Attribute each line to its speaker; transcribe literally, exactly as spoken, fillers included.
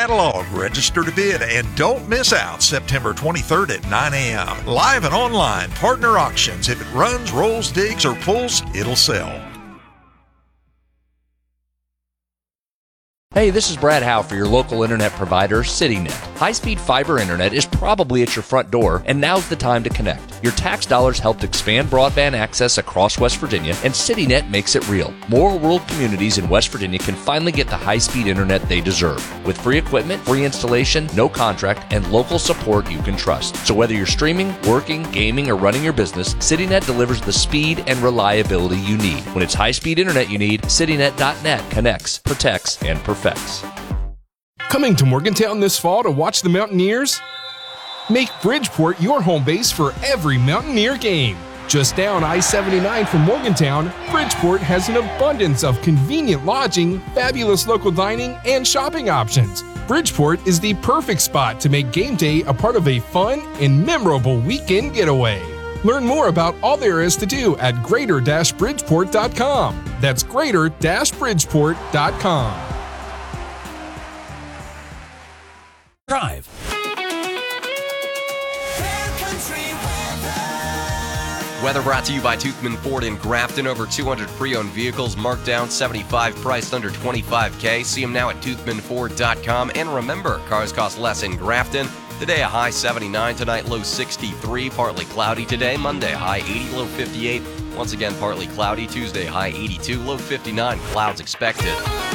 Speaker 1: catalog, register to bid, and don't miss out September twenty-third at nine a.m. Live and online partner auctions. If it runs, rolls, digs, or pulls, it'll sell.
Speaker 2: Hey, this is Brad Howe for your local internet provider, CityNet. High-speed fiber internet is probably at your front door, and now's the time to connect. Your tax dollars helped expand broadband access across West Virginia, and CityNet makes it real. More rural communities in West Virginia can finally get the high-speed internet they deserve. With free equipment, free installation, no contract, and local support you can trust. So whether you're streaming, working, gaming, or running your business, CityNet delivers the speed and reliability you need. When it's high-speed internet you need, CityNet dot net connects, protects, and perfects.
Speaker 3: Coming to Morgantown this fall to watch the Mountaineers? Make Bridgeport your home base for every Mountaineer game. Just down I seventy-nine from Morgantown, Bridgeport has an abundance of convenient lodging, fabulous local dining, and shopping options. Bridgeport is the perfect spot to make game day a part of a fun and memorable weekend getaway. Learn more about all there is to do at greater bridgeport dot com. That's greater bridgeport dot com.
Speaker 4: Drive. Weather brought to you by Toothman Ford in Grafton. Over two hundred pre-owned vehicles marked down, seventy-five priced under twenty-five K. See them now at toothman ford dot com. And remember, cars cost less in Grafton. Today a high seventy-nine, tonight low sixty-three, partly cloudy today. Monday high eighty, low fifty-eight. Once again partly cloudy. Tuesday high eighty-two, low fifty-nine, clouds expected.